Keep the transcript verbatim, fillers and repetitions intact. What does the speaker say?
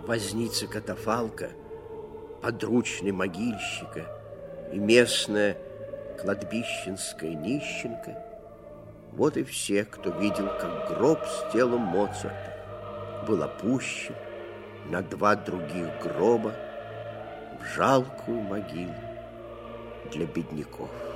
возница катафалка, подручный могильщика и местная кладбищенская нищенка — вот и все, кто видел, как гроб с телом Моцарта был опущен на два других гроба в жалкую могилу для бедняков.